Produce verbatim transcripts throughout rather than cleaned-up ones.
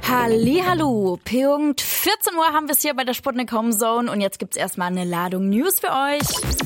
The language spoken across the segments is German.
Hallihallo, Punkt vierzehn Uhr haben wir es hier bei der Sputnik Home Zone und jetzt gibt's erstmal eine Ladung News für euch.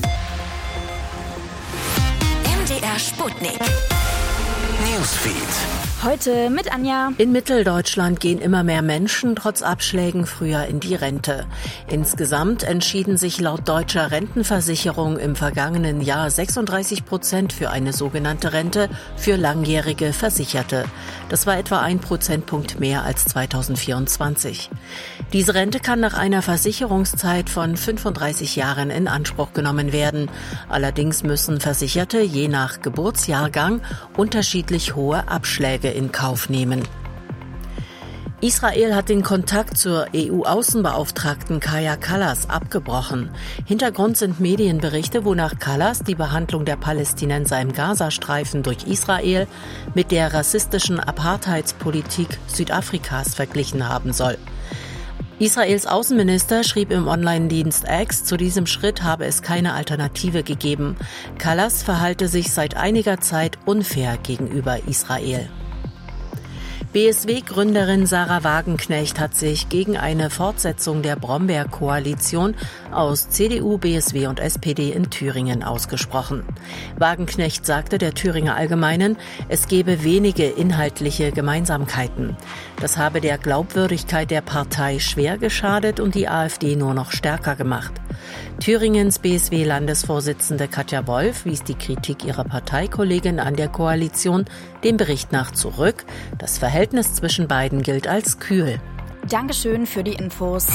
M D R Sputnik Newsfeed. Heute mit Anja. In Mitteldeutschland gehen immer mehr Menschen trotz Abschlägen früher in die Rente. Insgesamt entschieden sich laut deutscher Rentenversicherung im vergangenen Jahr sechsunddreißig Prozent für eine sogenannte Rente für langjährige Versicherte. Das war etwa ein Prozentpunkt mehr als zweitausendvierundzwanzig. Diese Rente kann nach einer Versicherungszeit von fünfunddreißig Jahren in Anspruch genommen werden. Allerdings müssen Versicherte je nach Geburtsjahrgang unterschiedlich hohe Abschläge in Kauf nehmen. Israel hat den Kontakt zur E U-Außenbeauftragten Kaja Kallas abgebrochen. Hintergrund sind Medienberichte, wonach Kallas die Behandlung der Palästinenser im Gazastreifen durch Israel mit der rassistischen Apartheidspolitik Südafrikas verglichen haben soll. Israels Außenminister schrieb im Online-Dienst X, zu diesem Schritt habe es keine Alternative gegeben. Kallas verhalte sich seit einiger Zeit unfair gegenüber Israel. B S W-Gründerin Sarah Wagenknecht hat sich gegen eine Fortsetzung der Brombeer-Koalition aus C D U, B S W und S P D in Thüringen ausgesprochen. Wagenknecht sagte der Thüringer Allgemeinen, es gebe wenige inhaltliche Gemeinsamkeiten. Das habe der Glaubwürdigkeit der Partei schwer geschadet und die AfD nur noch stärker gemacht. Thüringens B S W-Landesvorsitzende Katja Wolf wies die Kritik ihrer Parteikollegin an der Koalition dem Bericht nach zurück. Das Verhältnis zwischen beiden gilt als kühl. Dankeschön für die Infos.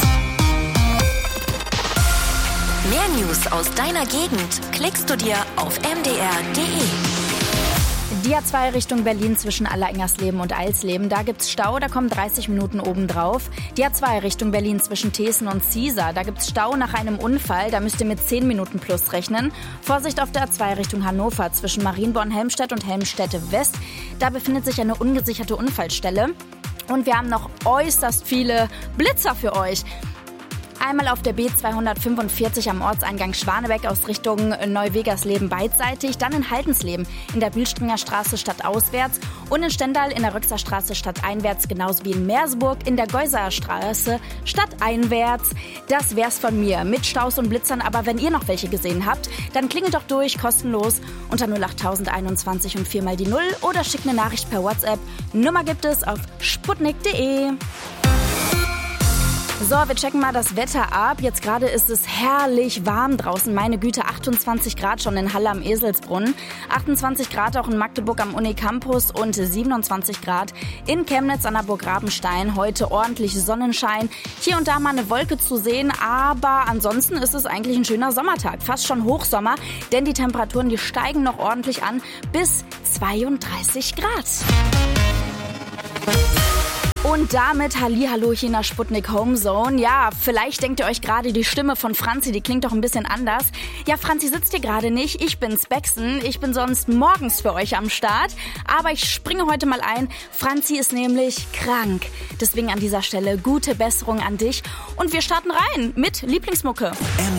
Mehr News aus deiner Gegend klickst du dir auf m d r punkt d e. Die A zwei Richtung Berlin zwischen Allerengersleben und Eilsleben, da gibt's Stau, da kommen dreißig Minuten obendrauf. Die A zwei Richtung Berlin zwischen Thesen und Ziesar, da gibt's Stau nach einem Unfall, da müsst ihr mit zehn Minuten plus rechnen. Vorsicht auf der A zwei Richtung Hannover zwischen Marienborn-Helmstedt und Helmstedt-West, da befindet sich eine ungesicherte Unfallstelle. Und wir haben noch äußerst viele Blitzer für euch. Einmal auf der B zweihundertfünfundvierzig am Ortseingang Schwanebeck aus Richtung Neuwegersleben beidseitig, dann in Haltensleben in der Bühlstringer Straße stadtauswärts und in Stendal in der Röxer Straße stadteinwärts, genauso wie in Merseburg in der Geusaer Straße stadteinwärts. Das wär's von mir mit Staus und Blitzern, aber wenn ihr noch welche gesehen habt, dann klingelt doch durch, kostenlos unter null acht einundzwanzig und viermal die Null oder schickt eine Nachricht per WhatsApp. Nummer gibt es auf sputnik punkt de. So, wir checken mal das Wetter ab. Jetzt gerade ist es herrlich warm draußen. Meine Güte, achtundzwanzig Grad schon in Halle am Eselsbrunn. achtundzwanzig Grad auch in Magdeburg am Unicampus und siebenundzwanzig Grad in Chemnitz an der Burg Rabenstein. Heute ordentlich Sonnenschein. Hier und da mal eine Wolke zu sehen, aber ansonsten ist es eigentlich ein schöner Sommertag. Fast schon Hochsommer, denn die Temperaturen, die steigen noch ordentlich an bis zweiunddreißig Grad. Und damit Hallihallo hier in der Sputnik Home Zone. Ja, vielleicht denkt ihr euch gerade, die Stimme von Franzi, die klingt doch ein bisschen anders. Ja, Franzi sitzt hier gerade nicht. Ich bin's, Bexen. Ich bin sonst morgens für euch am Start. Aber ich springe heute mal ein. Franzi ist nämlich krank. Deswegen an dieser Stelle gute Besserung an dich. Und wir starten rein mit Lieblingsmucke.